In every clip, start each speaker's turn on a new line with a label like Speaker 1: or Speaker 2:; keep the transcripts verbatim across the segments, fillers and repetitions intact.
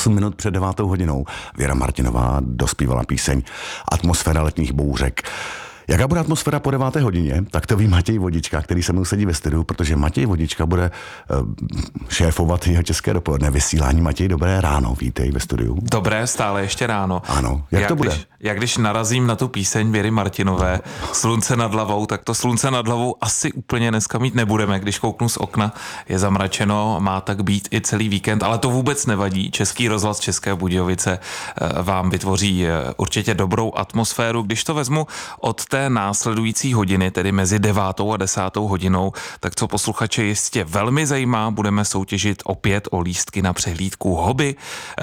Speaker 1: osm minut před devátou hodinou. Věra Martinová dospívala píseň Atmosféra letních bouřek. Jaká bude atmosféra po deváté hodině, tak to ví Matěj Vodička, který se mnou sedí ve studiu, protože Matěj Vodička bude uh, šéfovat jeho české dopoledne vysílání. Matěj, dobré ráno, vítej ve studiu.
Speaker 2: Dobré, stále ještě ráno.
Speaker 1: Ano, jak, jak to bude?
Speaker 2: Když, jak když narazím na tu píseň Věry Martinové, Slunce nad hlavou, tak to slunce nad hlavou asi úplně dneska mít nebudeme. Když kouknu z okna, je zamračeno, má tak být i celý víkend, ale to vůbec nevadí. Český rozhlas České Budějovice vám vytvoří určitě dobrou atmosféru. Když to vezmu od té následující hodiny, tedy mezi devátou a desátou hodinou, tak co posluchače jistě velmi zajímá, budeme soutěžit opět o lístky na přehlídku Hobby,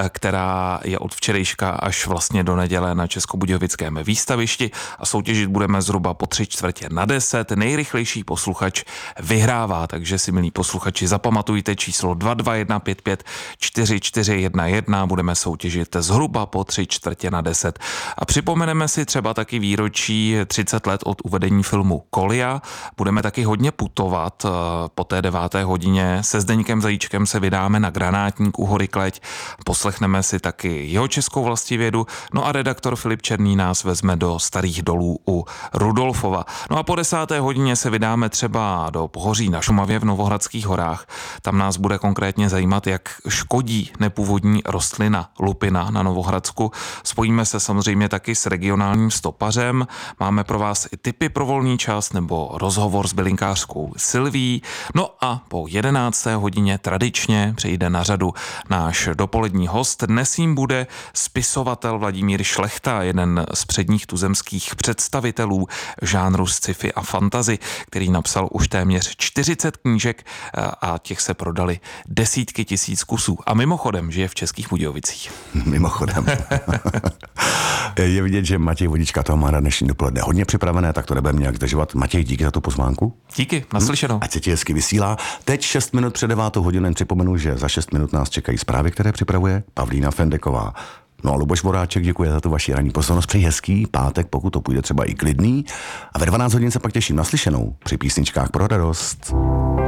Speaker 2: která je od včerejška až vlastně do neděle na Českobudějovickém výstavišti a soutěžit budeme zhruba po tři čtvrtě na deset. Nejrychlejší posluchač vyhrává, takže si, milí posluchači, zapamatujte číslo dva dva jedna pět pět čtyři čtyři jedna jedna, budeme soutěžit zhruba po tři čtvrtě na deset. A připomeneme si třeba taky výročí třicet let od uvedení filmu Kolia. Budeme taky hodně putovat. Po té deváté hodině se Zdeňkem Zajíčkem se vydáme na Granátník u hory Kleť. Poslechneme si taky jeho českou vlastivědu. No a redaktor Filip Černý nás vezme do Starých dolů u Rudolfova. No a po desáté hodině se vydáme třeba do Pohoří na Šumavě v Novohradských horách. Tam nás bude konkrétně zajímat, jak škodí nepůvodní rostlina lupina na Novohradsku. Spojíme se samozřejmě taky s regionálním stopařem. Máme pro vás i tipy pro volný čas nebo rozhovor s bylinkářskou Silví. No a po jedenácté hodině tradičně přijde na řadu náš dopolední host. Dnes jím bude spisovatel Vladimír Šlechta, jeden z předních tuzemských představitelů žánru sci-fi a fantasy, který napsal už téměř čtyřicet knížek a těch se prodali desítky tisíc kusů. A mimochodem žije v Českých Budějovicích.
Speaker 1: Mimochodem. Je vidět, že Matěj Vodička toho má na dnešní dopoledne hodně připravené, tak to nebudeme nějak zdržovat. Matěj, díky za tu pozvánku.
Speaker 2: Díky, naslyšenou.
Speaker 1: Ať se ti hezky vysílá. Teď šest minut před devátou hodinou připomenu, že za šest minut nás čekají zprávy, které připravuje Pavlína Fendeková. No a Luboš Voráček děkuje za tu vaši ranní pozornost. Přeji hezký pátek, pokud to půjde třeba i klidný. A ve dvanáct hodin se pak těším naslyšenou při písničkách pro radost.